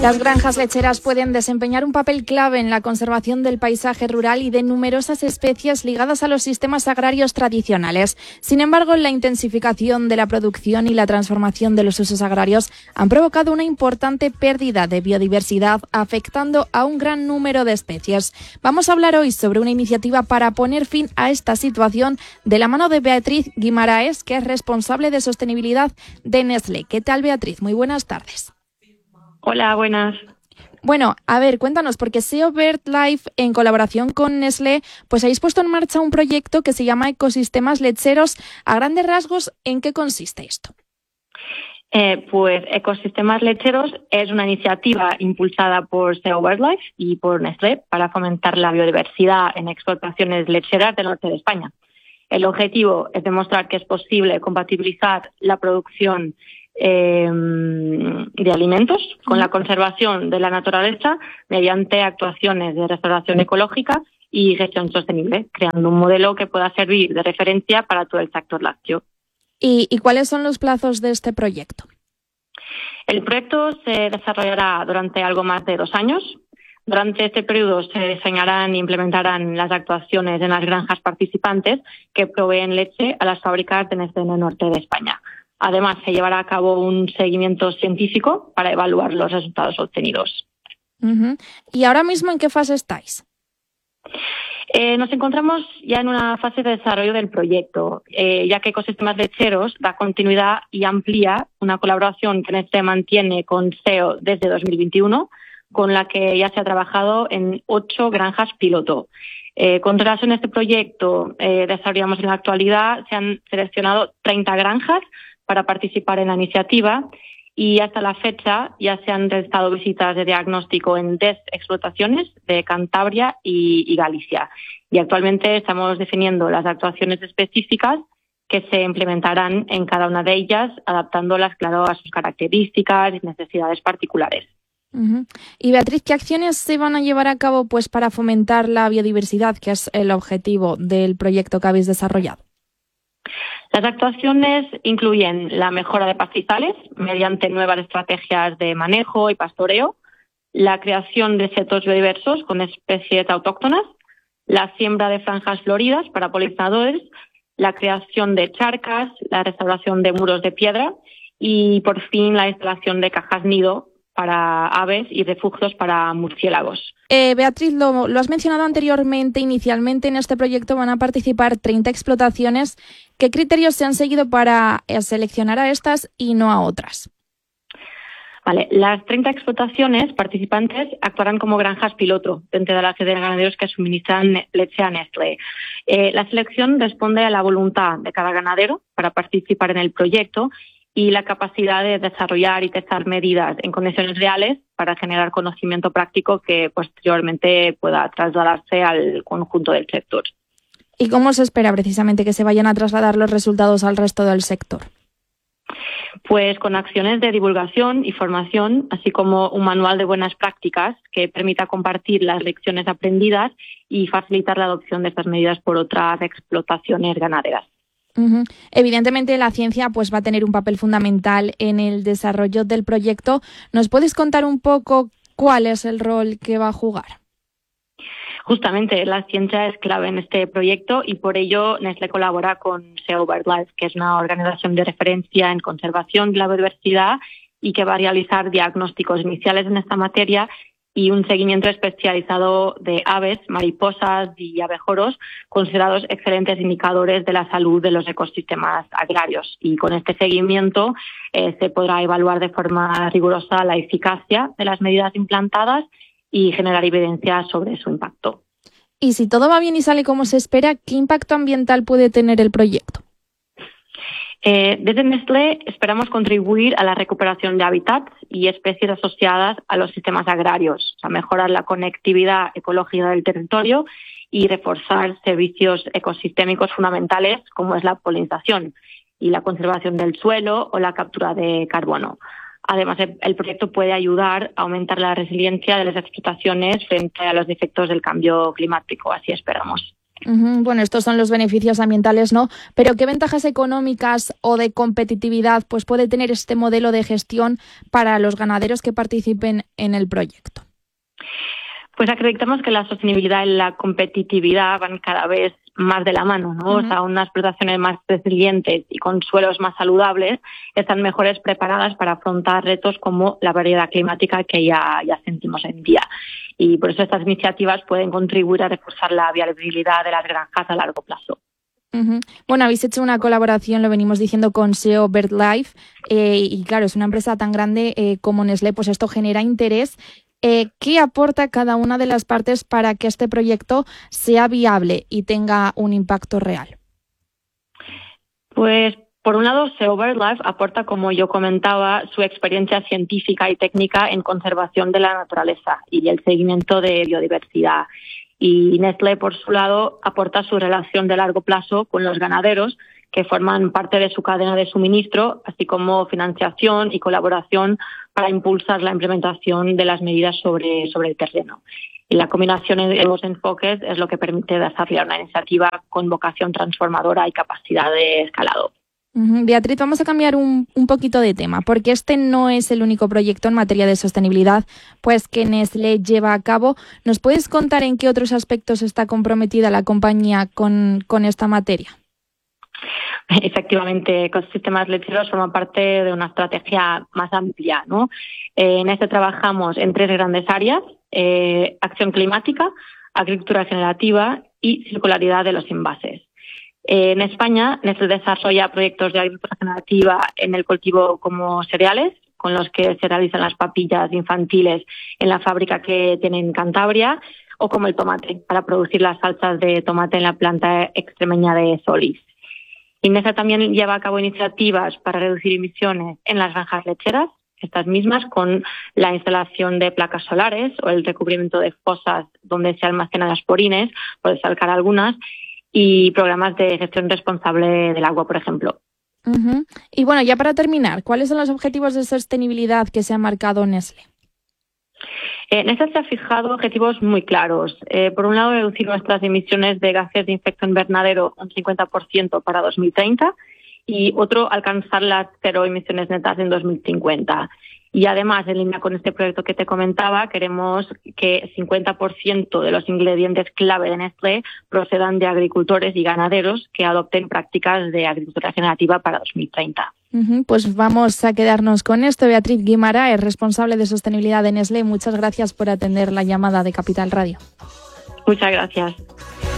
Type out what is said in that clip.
Las granjas lecheras pueden desempeñar un papel clave en la conservación del paisaje rural y de numerosas especies ligadas a los sistemas agrarios tradicionales. Sin embargo, la intensificación de la producción y la transformación de los usos agrarios han provocado una importante pérdida de biodiversidad, afectando a un gran número de especies. Vamos a hablar hoy sobre una iniciativa para poner fin a esta situación de la mano de Beatriz Guimaraes, que es responsable de sostenibilidad de Nestlé. ¿Qué tal, Beatriz? Muy buenas tardes. Hola, buenas. Bueno, a ver, cuéntanos, porque SEO BirdLife, en colaboración con Nestlé, pues habéis puesto en marcha un proyecto que se llama Ecosistemas Lecheros. A grandes rasgos, ¿en qué consiste esto? Pues Ecosistemas Lecheros es una iniciativa impulsada por SEO BirdLife y por Nestlé para fomentar la biodiversidad en explotaciones lecheras del norte de España. El objetivo es demostrar que es posible compatibilizar la producción de alimentos con la conservación de la naturaleza mediante actuaciones de restauración ecológica y gestión sostenible, creando un modelo que pueda servir de referencia para todo el sector lácteo. ¿Y cuáles son los plazos de este proyecto? El proyecto se desarrollará durante algo más de 2 años. Durante este periodo se diseñarán e implementarán las actuaciones en las granjas participantes que proveen leche a las fábricas de Nestlé en el norte de España. Además, se llevará a cabo un seguimiento científico para evaluar los resultados obtenidos. ¿Y ahora mismo en qué fase estáis? Nos encontramos ya en una fase de desarrollo del proyecto, ya que Ecosistemas Lecheros da continuidad y amplía una colaboración que Nestlé mantiene con SEO desde 2021, con la que ya se ha trabajado en 8 granjas piloto. Con relación a este proyecto, desarrollamos en la actualidad, se han seleccionado 30 granjas para participar en la iniciativa y hasta la fecha ya se han realizado visitas de diagnóstico en 10 explotaciones de Cantabria y Galicia. Y actualmente estamos definiendo las actuaciones específicas que se implementarán en cada una de ellas, adaptándolas, claro, a sus características y necesidades particulares. Y Beatriz, ¿qué acciones se van a llevar a cabo pues para fomentar la biodiversidad, que es el objetivo del proyecto que habéis desarrollado? Las actuaciones incluyen la mejora de pastizales mediante nuevas estrategias de manejo y pastoreo, la creación de setos biodiversos con especies autóctonas, la siembra de franjas floridas para polinizadores, la creación de charcas, la restauración de muros de piedra y, por fin, la instalación de cajas nido para aves y refugios para murciélagos. Beatriz, lo has mencionado anteriormente, inicialmente en este proyecto van a participar 30 explotaciones. ¿Qué criterios se han seguido para seleccionar a estas y no a otras? Vale, las 30 explotaciones participantes actuarán como granjas piloto dentro de la red de ganaderos que suministran leche a Nestlé. La selección responde a la voluntad de cada ganadero para participar en el proyecto y la capacidad de desarrollar y testar medidas en condiciones reales para generar conocimiento práctico que posteriormente pueda trasladarse al conjunto del sector. ¿Y cómo se espera precisamente que se vayan a trasladar los resultados al resto del sector? Pues con acciones de divulgación y formación, así como un manual de buenas prácticas que permita compartir las lecciones aprendidas y facilitar la adopción de estas medidas por otras explotaciones ganaderas. Evidentemente la ciencia pues va a tener un papel fundamental en el desarrollo del proyecto. ¿Nos puedes contar un poco cuál es el rol que va a jugar? Justamente la ciencia es clave en este proyecto y por ello Nestlé colabora con SEO BirdLife, que es una organización de referencia en conservación de la biodiversidad y que va a realizar diagnósticos iniciales en esta materia y un seguimiento especializado de aves, mariposas y abejoros, considerados excelentes indicadores de la salud de los ecosistemas agrarios. Y con este seguimiento se podrá evaluar de forma rigurosa la eficacia de las medidas implantadas y generar evidencia sobre su impacto. Y si todo va bien y sale como se espera, ¿qué impacto ambiental puede tener el proyecto? Desde Nestlé esperamos contribuir a la recuperación de hábitats y especies asociadas a los sistemas agrarios, a mejorar la conectividad ecológica del territorio y reforzar servicios ecosistémicos fundamentales como es la polinización y la conservación del suelo o la captura de carbono. Además, el proyecto puede ayudar a aumentar la resiliencia de las explotaciones frente a los efectos del cambio climático, así esperamos. Bueno, estos son los beneficios ambientales, ¿no? Pero ¿qué ventajas económicas o de competitividad pues puede tener este modelo de gestión para los ganaderos que participen en el proyecto? Pues acreditamos que la sostenibilidad y la competitividad van cada vez más de la mano, ¿no? O sea, unas explotaciones más resilientes y con suelos más saludables están mejores preparadas para afrontar retos como la variedad climática que ya sentimos en día. Y por eso estas iniciativas pueden contribuir a reforzar la viabilidad de las granjas a largo plazo. Bueno, habéis hecho una colaboración, lo venimos diciendo, con SEO BirdLife y claro, es una empresa tan grande como Nestlé, pues esto genera interés. ¿Qué aporta cada una de las partes para que este proyecto sea viable y tenga un impacto real? Pues, por un lado, SEO BirdLife aporta, como yo comentaba, su experiencia científica y técnica en conservación de la naturaleza y el seguimiento de biodiversidad. Y Nestlé, por su lado, aporta su relación de largo plazo con los ganaderos, que forman parte de su cadena de suministro, así como financiación y colaboración para impulsar la implementación de las medidas sobre el terreno. Y la combinación de los enfoques es lo que permite desarrollar una iniciativa con vocación transformadora y capacidad de escalado. Beatriz, vamos a cambiar un poquito de tema, porque este no es el único proyecto en materia de sostenibilidad pues que Nestlé lleva a cabo. ¿Nos puedes contar en qué otros aspectos está comprometida la compañía con esta materia? Efectivamente, ecosistemas lecheros forman parte de una estrategia más amplia, ¿no? En este trabajamos en 3 grandes áreas: acción climática, agricultura regenerativa y circularidad de los envases. En España, Nestlé desarrolla proyectos de agricultura regenerativa en el cultivo como cereales, con los que se realizan las papillas infantiles en la fábrica que tiene en Cantabria, o como el tomate, para producir las salsas de tomate en la planta extremeña de Solís. Nestlé también lleva a cabo iniciativas para reducir emisiones en las granjas lecheras, estas mismas con la instalación de placas solares o el recubrimiento de fosas donde se almacenan las purines, por destacar algunas, y programas de gestión responsable del agua, por ejemplo. Y bueno, ya para terminar, ¿cuáles son los objetivos de sostenibilidad que se ha marcado Nestlé? Nestlé se ha fijado objetivos muy claros. Por un lado, reducir nuestras emisiones de gases de efecto invernadero un 50% para 2030 y otro, alcanzar las 0 emisiones netas en 2050. Y además, en línea con este proyecto que te comentaba, queremos que 50% de los ingredientes clave de Nestlé procedan de agricultores y ganaderos que adopten prácticas de agricultura regenerativa para 2030. Pues vamos a quedarnos con esto. Beatriz Guimara es responsable de sostenibilidad de Nestlé. Muchas gracias por atender la llamada de Capital Radio. Muchas gracias.